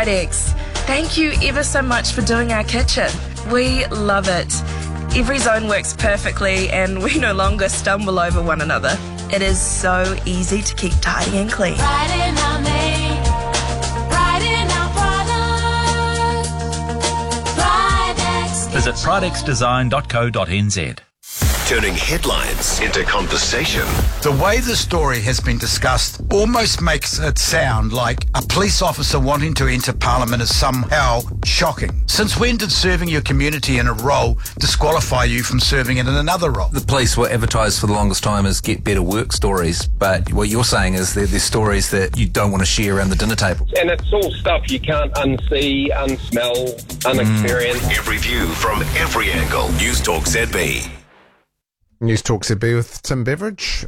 Pridex. Thank you ever so much for doing our kitchen. We love it. Every zone works perfectly and we no longer stumble over one another. It is so easy to keep tidy and clean. Pride in our name, pride in our product. Pridex. Visit pridexdesign.co.nz. Turning headlines into conversation. The way the story has been discussed almost makes it sound like a police officer wanting to enter Parliament is somehow shocking. Since when did serving your community in a role disqualify you from serving it in another role? The police were advertised for the longest time as get better work stories, but what you're saying is they're stories that you don't want to share around the dinner table. And it's all stuff you can't unsee, unsmell, unexperience. Every view from every angle. News Talk ZB. News Talk ZB with Tim Beveridge.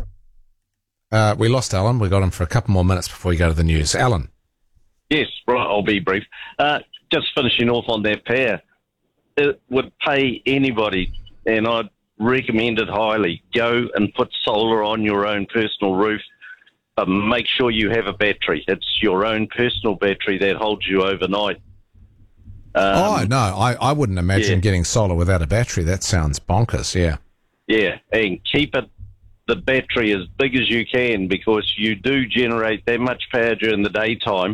We lost Alan. We got him for a couple more minutes before we go to the news. Alan. Yes, right, I'll be brief. Just finishing off on that pair. It would pay anybody, and I'd recommend it highly. Go and put solar on your own personal roof. Make sure you have a battery. It's your own personal battery that holds you overnight. No, I wouldn't imagine getting solar without a battery. That sounds bonkers, yeah. Yeah, and keep the battery as big as you can, because you do generate that much power during the daytime.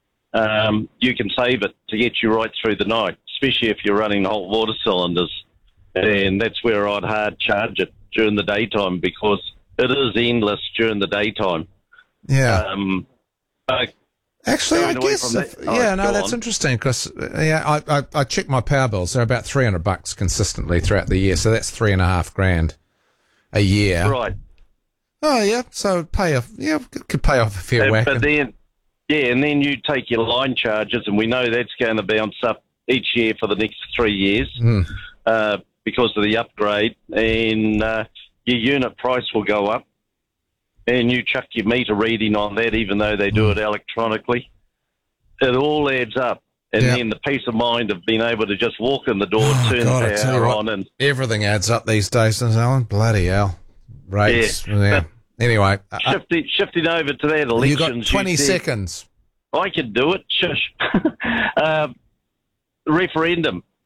You can save it to get you right through the night, especially if you're running hot water cylinders. And that's where I'd hard charge it during the daytime, because it is endless during the daytime. Yeah. Actually, I guess, that's on. interesting, because I check my power bills. They're about $300 consistently throughout the year, so that's $3,500 a year. Right. Oh yeah, so could pay off a fair whack. But then, and then you take your line charges, and we know that's going to bounce up each year for the next 3 years because of the upgrade, and your unit price will go up. And you chuck your meter reading on that, even though they do it electronically. It all adds up. And then the peace of mind of being able to just walk in the door, turn the power on. And everything adds up these days, doesn't it, Alan? Bloody hell. Rates. Yeah. Anyway. Shifting over to that elections. You got 20 seconds. I can do it. Shush. Referendum.